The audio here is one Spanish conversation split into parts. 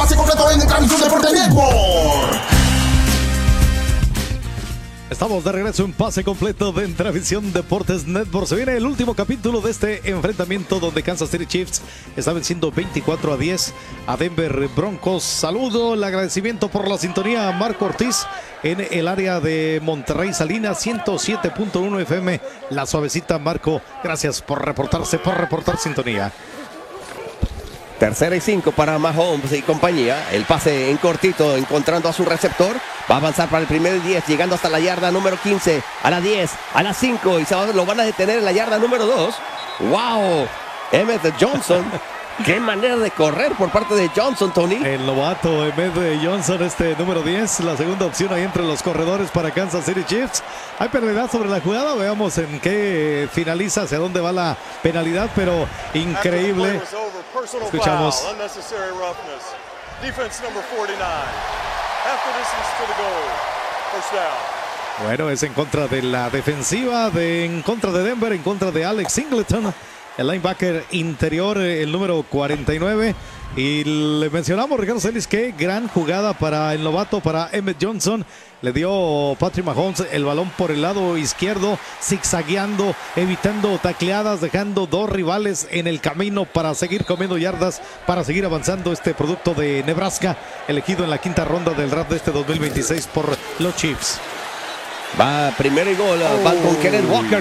Pase completo en Transmisión Deportes Network. Estamos de regreso en Pase Completo de Entravisión Deportes Network. Se viene el último capítulo de este enfrentamiento donde Kansas City Chiefs está venciendo 24-10 a Denver Broncos. Saludo, el agradecimiento por la sintonía a Marco Ortiz en el área de Monterrey Salinas, 107.1 FM. La suavecita, Marco, gracias por reportar sintonía. 3rd y 5 para Mahomes y compañía. El pase en cortito, encontrando a su receptor. Va a avanzar para el primer y 10, llegando hasta la yarda número 15, a la 10, a la 5. Y lo van a detener en la yarda número 2. ¡Wow! Emmett Johnson. ¡Qué manera de correr por parte de Johnson, Tony! El novato Emmett Johnson, número 10, la segunda opción ahí entre los corredores para Kansas City Chiefs. Hay penalidad sobre la jugada, veamos en qué finaliza, hacia dónde va la penalidad, pero increíble. Escuchamos. Bueno, es en contra de la defensiva, en contra de Denver, en contra de Alex Singleton, el linebacker interior, el número 49. Y le mencionamos, Ricardo Celis, qué gran jugada para el novato, para Emmett Johnson. Le dio Patrick Mahomes el balón por el lado izquierdo, zigzagueando, evitando tacleadas, dejando dos rivales en el camino para seguir comiendo yardas, para seguir avanzando este producto de Nebraska, elegido en la quinta ronda del draft de este 2026 por los Chiefs. Va primero y gol, va con Kenneth Walker,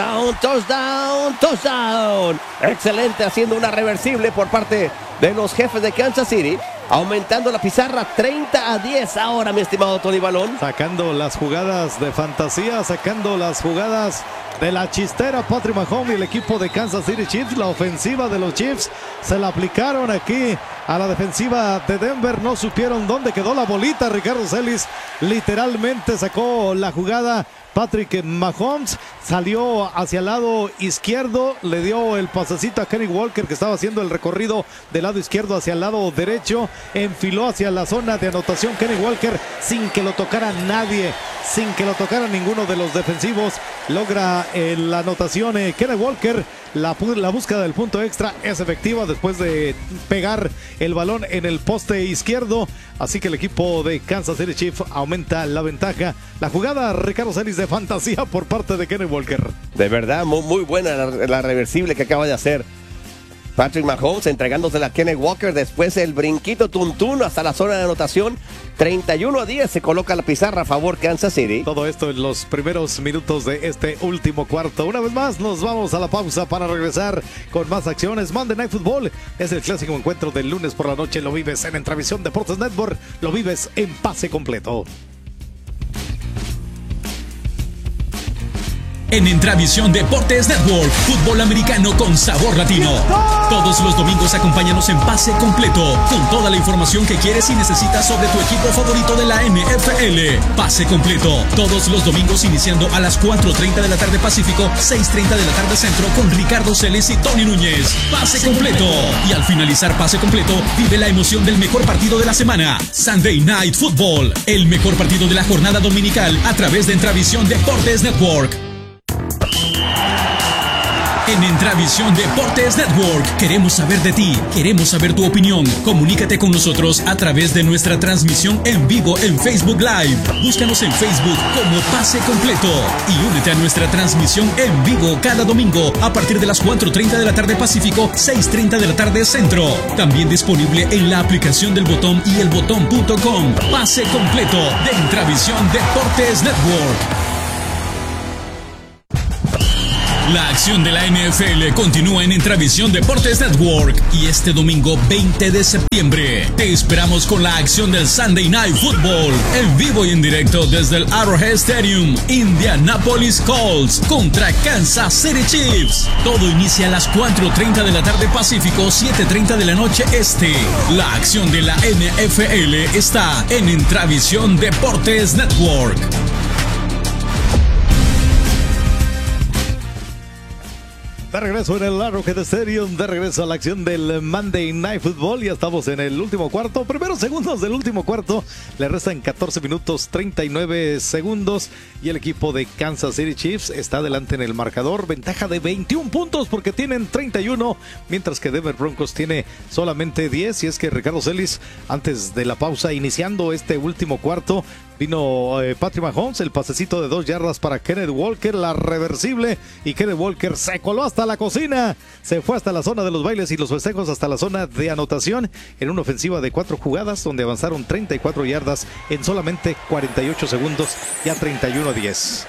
touchdown. Excelente, haciendo una reversible por parte de los Jefes de Kansas City, aumentando la pizarra 30-10 ahora, mi estimado Tony Balón. Sacando las jugadas de fantasía, sacando las jugadas de la chistera Patrick Mahomes y el equipo de Kansas City Chiefs. La ofensiva de los Chiefs se la aplicaron aquí a la defensiva de Denver. No supieron dónde quedó la bolita. Ricardo Celis literalmente sacó la jugada. Patrick Mahomes salió hacia el lado izquierdo, le dio el pasecito a Kenny Walker, que estaba haciendo el recorrido del lado izquierdo hacia el lado derecho, enfiló hacia la zona de anotación Kenny Walker sin que lo tocara nadie, sin que lo tocara ninguno de los defensivos. Logra la anotación Kenny Walker. La búsqueda del punto extra es efectiva después de pegar el balón en el poste izquierdo. Así que el equipo de Kansas City Chiefs aumenta la ventaja. La jugada, Ricardo Celis, de fantasía por parte de Kenny Walker. De verdad, muy buena la reversible que acaba de hacer Patrick Mahomes, entregándosela a Kenneth Walker. Después el brinquito tuntún hasta la zona de anotación. 31-10 se coloca la pizarra a favor Kansas City. Todo esto en los primeros minutos de este último cuarto. Una vez más nos vamos a la pausa para regresar con más acciones. Monday Night Football es el clásico encuentro del lunes por la noche. Lo vives en Entravisión Deportes Network. Lo vives en Pase Completo. En Entravisión Deportes Network, fútbol americano con sabor latino. Todos los domingos acompáñanos en Pase Completo, con toda la información que quieres y necesitas sobre tu equipo favorito de la NFL. Pase Completo, todos los domingos iniciando a las 4:30 de la tarde Pacífico, 6:30 de la tarde Centro, con Ricardo Celis y Tony Núñez. Pase Completo. Y al finalizar Pase Completo, vive la emoción del mejor partido de la semana. Sunday Night Football, el mejor partido de la jornada dominical a través de Entravisión Deportes Network. En Entravisión Deportes Network queremos saber de ti, queremos saber tu opinión. Comunícate con nosotros a través de nuestra transmisión en vivo en Facebook Live. Búscanos en Facebook como Pase Completo y únete a nuestra transmisión en vivo cada domingo a partir de las 4:30 de la tarde Pacífico, 6:30 de la tarde Centro. También disponible en la aplicación del Botón y elbotón.com. Pase Completo de Entravisión Deportes Network. La acción de la NFL continúa en Entravisión Deportes Network y este domingo 20 de septiembre te esperamos con la acción del Sunday Night Football en vivo y en directo desde el Arrowhead Stadium. Indianapolis Colts contra Kansas City Chiefs. Todo inicia a las 4:30 de la tarde Pacífico, 7:30 de la noche Este. La acción de la NFL está en Entravisión Deportes Network. De regreso en el Arrowhead Stadium, de regreso a la acción del Monday Night Football. Ya estamos en el último cuarto, primeros segundos del último cuarto. Le restan 14 minutos 39 segundos y el equipo de Kansas City Chiefs está adelante en el marcador. Ventaja de 21 puntos porque tienen 31, mientras que Denver Broncos tiene solamente 10. Y es que Ricardo Celis, antes de la pausa, iniciando este último cuarto, vino Patrick Mahomes, el pasecito de 2 yardas para Kenneth Walker, la reversible, y Kenneth Walker se coló hasta la cocina, se fue hasta la zona de los bailes y los festejos hasta la zona de anotación en una ofensiva de 4 jugadas donde avanzaron 34 yardas en solamente 48 segundos, ya 31-10.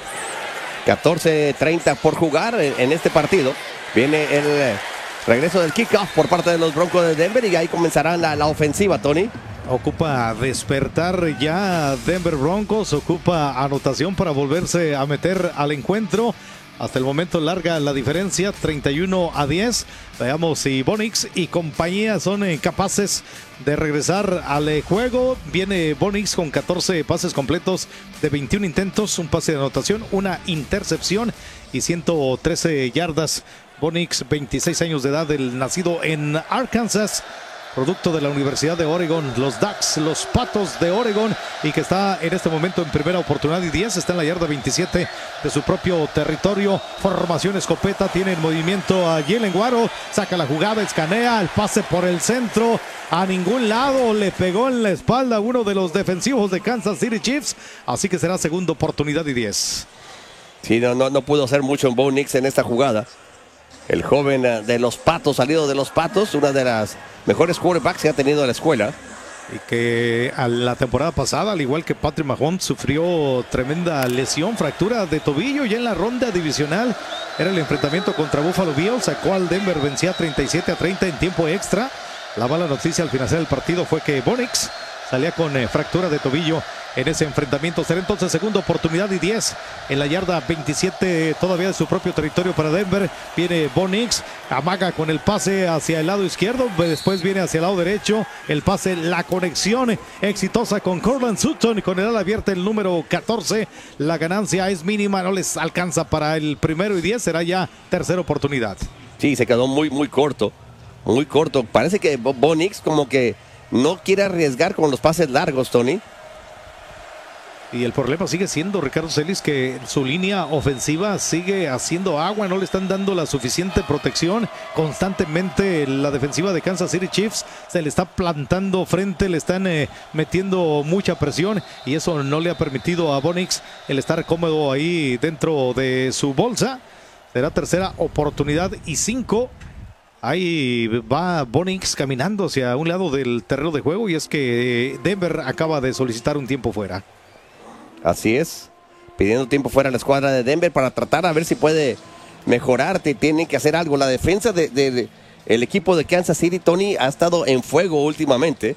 14:30 por jugar en este partido. Viene el regreso del kickoff por parte de los Broncos de Denver y ahí comenzará la ofensiva, Tony. Ocupa despertar ya Denver Broncos, ocupa anotación para volverse a meter al encuentro. Hasta el momento larga la diferencia, 31-10. Veamos si Bo Nix y compañía son capaces de regresar al juego. Viene Bo Nix con 14 pases completos de 21 intentos, un pase de anotación, una intercepción y 113 yardas. Bo Nix, 26 años de edad, el nacido en Arkansas, producto de la Universidad de Oregon, los Ducks, los Patos de Oregon, y que está en este momento en primera oportunidad y 10, está en la yarda 27 de su propio territorio. Formación escopeta, tiene en movimiento a Jalen Guaro, saca la jugada, escanea, el pase por el centro, a ningún lado, le pegó en la espalda a uno de los defensivos de Kansas City Chiefs, así que será segunda oportunidad y 10. Sí, no pudo hacer mucho en Bo Nix en esta jugada. El joven de los Patos, salido de los Patos, una de las mejores quarterbacks que ha tenido la escuela. Y que a la temporada pasada, al igual que Patrick Mahomes, sufrió tremenda lesión, fractura de tobillo. Ya en la ronda divisional era el enfrentamiento contra Buffalo Bills, sacó al Denver, vencía 37-30 en tiempo extra. La mala noticia al finalizar el partido fue que Bo Nix salía con fractura de tobillo en ese enfrentamiento. Será entonces segunda oportunidad y 10 en la yarda 27 todavía de su propio territorio para Denver. Viene Bo Nix, amaga con el pase hacia el lado izquierdo, después viene hacia el lado derecho, el pase, la conexión exitosa con Courtland Sutton, con el ala abierta el número 14. La ganancia es mínima, no les alcanza para el primero y 10, será ya tercera oportunidad. Sí, se quedó muy corto, muy corto. Parece que Bo Nix como que no quiere arriesgar con los pases largos, Tony. Y el problema sigue siendo, Ricardo Celis, que su línea ofensiva sigue haciendo agua, no le están dando la suficiente protección. Constantemente la defensiva de Kansas City Chiefs se le está plantando frente, le están metiendo mucha presión y eso no le ha permitido a Bo Nix el estar cómodo ahí dentro de su bolsa. Será tercera oportunidad y 5. Ahí va Bo Nix caminando hacia un lado del terreno de juego y es que Denver acaba de solicitar un tiempo fuera. Así es, pidiendo tiempo fuera a la escuadra de Denver para tratar a ver si puede mejorar. Tienen que hacer algo. La defensa del equipo de Kansas City, Tony, ha estado en fuego últimamente.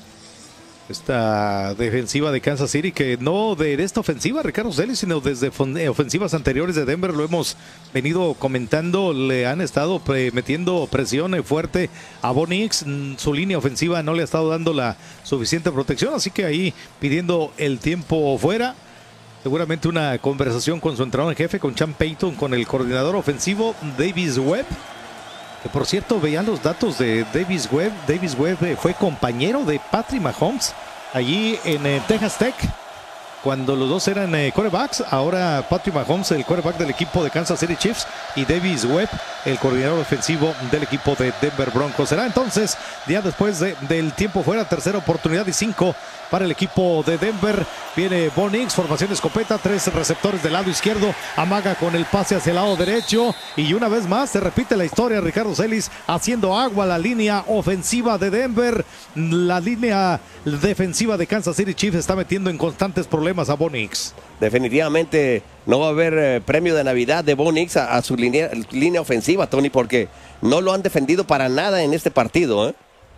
Esta defensiva de Kansas City, que no de esta ofensiva, Ricardo Celis, sino desde ofensivas anteriores de Denver, lo hemos venido comentando, le han estado metiendo presión fuerte a Bo Nix. Su línea ofensiva no le ha estado dando la suficiente protección, así que ahí pidiendo el tiempo fuera. Seguramente una conversación con su entrenador en jefe, con Sean Payton, con el coordinador ofensivo Davis Webb. Que por cierto, veían los datos de Davis Webb. Davis Webb fue compañero de Patrick Mahomes allí en Texas Tech, cuando los dos eran quarterbacks. Ahora Patrick Mahomes, el quarterback del equipo de Kansas City Chiefs, y Davis Webb, el coordinador ofensivo del equipo de Denver Broncos. Será entonces, día después del tiempo fuera, tercera oportunidad y 5 para el equipo de Denver. Viene Bo Nix, formación escopeta, 3 receptores del lado izquierdo, amaga con el pase hacia el lado derecho y una vez más se repite la historia, Ricardo Celis, haciendo agua la línea ofensiva de Denver. La línea defensiva de Kansas City Chiefs está metiendo en constantes problemas a Bo Nix. Definitivamente no va a haber premio de Navidad de Bo Nix a su línea ofensiva, Tony, porque no lo han defendido para nada en este partido, ¿eh?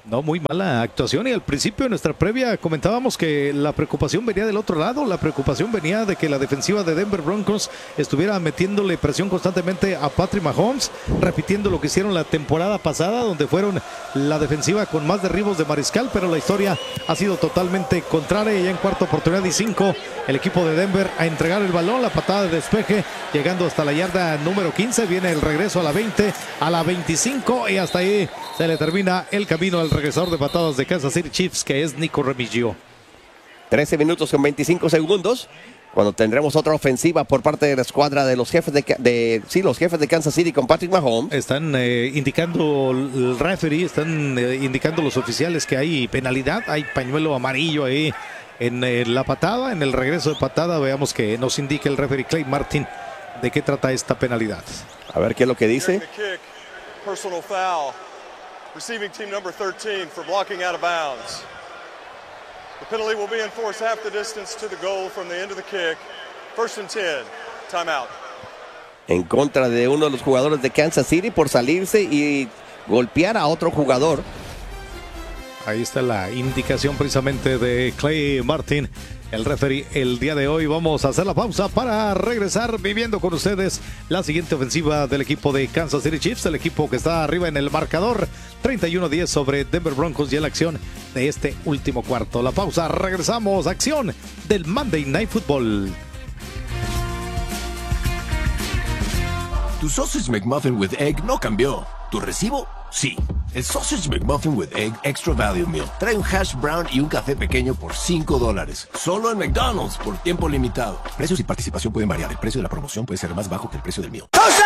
No, muy mala actuación, y al principio de nuestra previa comentábamos que la preocupación venía del otro lado. La preocupación venía de que la defensiva de Denver Broncos estuviera metiéndole presión constantemente a Patrick Mahomes, repitiendo lo que hicieron la temporada pasada, donde fueron la defensiva con más derribos de mariscal, pero la historia ha sido totalmente contraria. Ya en cuarta oportunidad y 5, el equipo de Denver a entregar el balón, la patada de despeje, llegando hasta la yarda número 15, viene el regreso a la 20, a la 25, y hasta ahí se le termina el camino al regresador de patadas de Kansas City Chiefs, que es Nico Remigio. 13 minutos con 25 segundos, cuando tendremos otra ofensiva por parte de la escuadra de los jefes los jefes de Kansas City con Patrick Mahomes. Están indicando el referee, están indicando los oficiales que hay penalidad, hay pañuelo amarillo ahí en la patada, en el regreso de patada. Veamos que nos indique el referee Clay Martin de qué trata esta penalidad. A ver qué es lo que dice. Personal foul. Receiving team number 13 for blocking out of bounds. The penalty will be enforced half the distance to the goal from the end of the kick. 1st and 10. Timeout. En contra de uno de los jugadores de Kansas City por salirse y golpear a otro jugador. Ahí está la indicación precisamente de Clay Martin, el referee, el día de hoy. Vamos a hacer la pausa para regresar viviendo con ustedes la siguiente ofensiva del equipo de Kansas City Chiefs, el equipo que está arriba en el marcador, 31-10 sobre Denver Broncos, y en la acción de este último cuarto. La pausa, regresamos, acción del Monday Night Football. Tu Sausage McMuffin with Egg no cambió. ¿Tu recibo? Sí. El Sausage McMuffin with Egg Extra Value Meal trae un hash brown y un café pequeño por $5. Solo en McDonald's por tiempo limitado. Precios y participación pueden variar. El precio de la promoción puede ser más bajo que el precio del meal.